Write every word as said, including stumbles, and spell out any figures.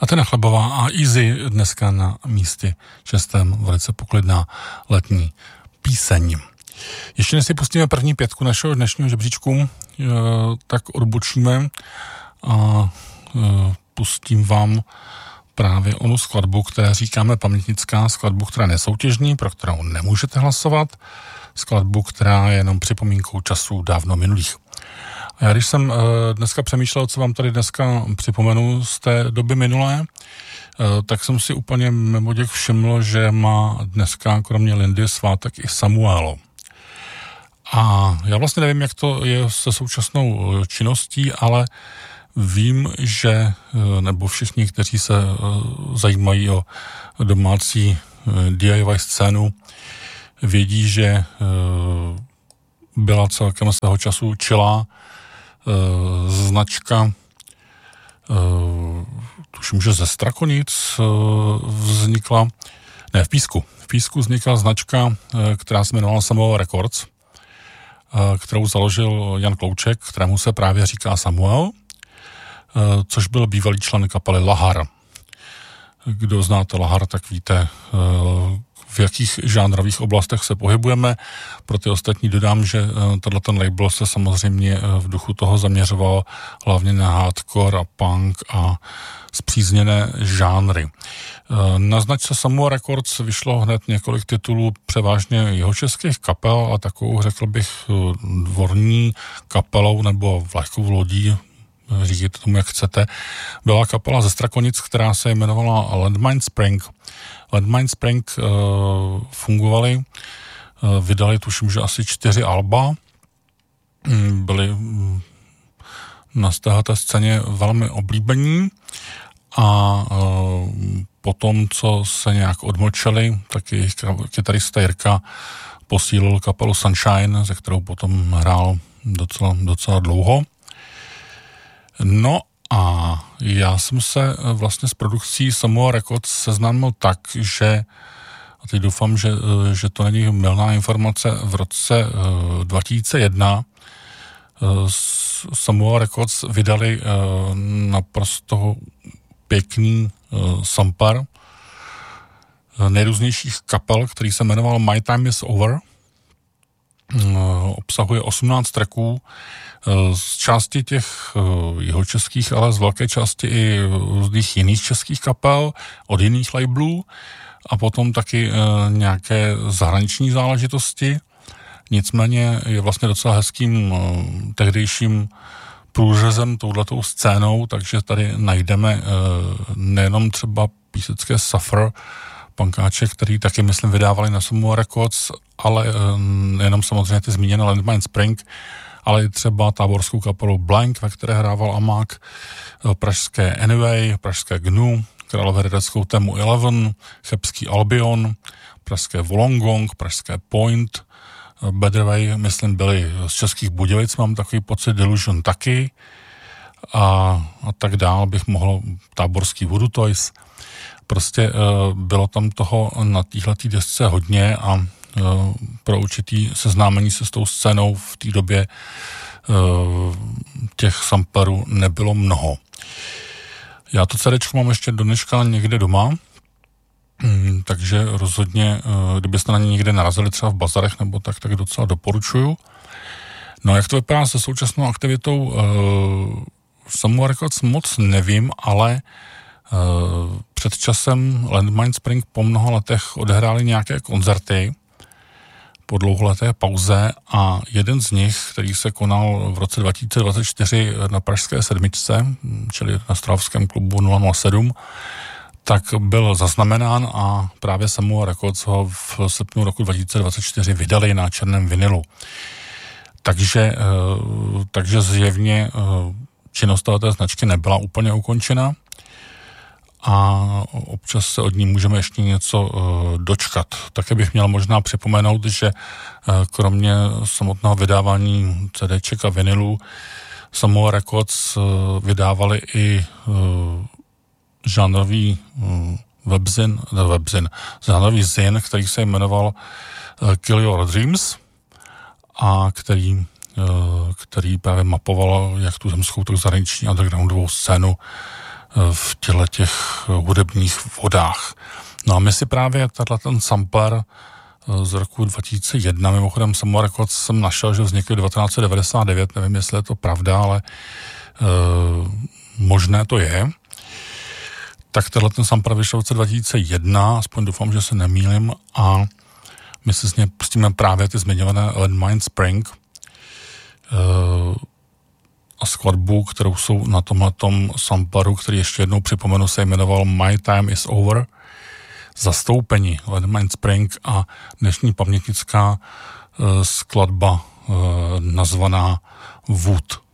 Athena Chlebová a Easy dneska na místě šestém, velice poklidná letní píseň. Ještě než si pustíme první pětku našeho dnešního žebříčku, tak odbočíme a pustím vám právě onu skladbu, které říkáme pamětnická, skladbu, která je nesoutěžní, pro kterou nemůžete hlasovat, skladbu, která je jenom připomínkou časů dávno minulých. A já když jsem dneska přemýšlel, co vám tady dneska připomenu z té doby minulé, tak jsem si úplně mimo děk všiml, že má dneska kromě Lindy svátek i Samuel. A já vlastně nevím, jak to je se současnou činností, ale vím, že, nebo všichni, kteří se zajímají o domácí D I Y scénu, vědí, že byla celkem svého času čilá značka, tuším, že ze Strakonic vznikla, ne, v Písku. V Písku vznikla značka, která se jmenovala Samuel Records, kterou založil Jan Klouček, kterému se právě říká Samuel, což byl bývalý člen kapely Lahar. Kdo znáte Lahar, tak víte, v jakých žánrových oblastech se pohybujeme. Pro ty ostatní dodám, že tenhle label se samozřejmě v duchu toho zaměřoval hlavně na hardcore a punk a spřízněné žánry. Na značce Samuel Records vyšlo hned několik titulů převážně jihočeských kapel a takovou, řekl bych, dvorní kapelou nebo vlajkovou lodí, říkejte tomu, jak chcete, byla kapela ze Strakonic, která se jmenovala Landmine Spring. Landmine Spring uh, fungovali, uh, vydali tuším, že asi čtyři alba, byli um, na téhleté scéně velmi oblíbení a uh, potom, co se nějak odmlčeli, tak jejich kytarista Jirka posílil kapelu Sunshine, ze kterou potom hrál docela, docela dlouho. No a já jsem se vlastně s produkcí Samuel Records seznámil tak, že, a teď doufám, že, že to není mylná informace, v roce dva tisíce jedna Samuel Records vydali naprosto pěkný sampler nejrůznějších kapel, který se jmenoval My Time Is Over. Obsahuje osmnáct tracků, z části těch jihočeských, ale z velké části i různých jiných českých kapel, od jiných labelů a potom taky nějaké zahraniční záležitosti. Nicméně je vlastně docela hezkým tehdejším průřezem touhletou scénou, takže tady najdeme nejenom třeba písecké Suffer, punkáče, který taky, myslím, vydávali na Samuel Records, ale nejenom samozřejmě ty zmíněné Landmine Spring, ale i třeba táborskou kapelu Blank, ve které hrával Amák, pražské Anyway, pražské Gnu, královéhradeckou Temu Eleven, chebský Albion, pražské Wollongong, pražské Point, Better Way, myslím, byli z Českých Budějovic, mám takový pocit, Delusion taky a, a tak dál bych mohl, táborský Voodoo Toys. Prostě uh, bylo tam toho na téhletý desce hodně a uh, pro určitý seznámení se s tou scénou v té době uh, těch samplerů nebylo mnoho. Já to CDčko mám ještě do dneška někde doma, um, takže rozhodně, uh, kdybyste na ně někde narazili třeba v bazarech nebo tak, tak docela doporučuju. No jak to vypadá se současnou aktivitou uh, Samuel Records moc nevím, ale Uh, před časem Landmine Spring po mnoha letech odehráli nějaké koncerty po dlouholeté pauze a jeden z nich, který se konal v roce dva tisíce dvacet čtyři na pražské sedmičce, čili na Strahovském klubu nula nula sedm, tak byl zaznamenán a právě Samuel Records ho v srpnu roku dva tisíce dvacet čtyři vydali na černém vinilu. Takže, uh, takže zjevně uh, činnost této značky nebyla úplně ukončena a občas se od ní můžeme ještě něco uh, dočkat. Také bych měl možná připomenout, že uh, kromě samotného vydávání CDček a vinilů Samuel Records uh, vydávali i uh, žánrový uh, webzin, ne webzin, žánrový zin, který se jmenoval uh, Kill Your Dreams a který, uh, který právě mapoval jak tu zemskou, tak zahraniční undergroundovou scénu v těle těch hudebních vodách. No a my si právě tenhle ten sampler z roku dva tisíce jedna, mimochodem Samo Records jsem našel, že vznikl devatenáct set devadesát devět, nevím, jestli je to pravda, ale e, možné to je. Tak tenhle ten sampler vyšel v roce dva tisíce jedna, aspoň doufám, že se nemýlim, a my si s ním pustíme právě ty zmiňované Landmine Spring e, a skladbu, kterou jsou na tomhletom sampleru, který ještě jednou připomenu, se jmenoval My Time is Over, zastoupení Landmine Spring a dnešní pamětnická e, skladba e, nazvaná Wood.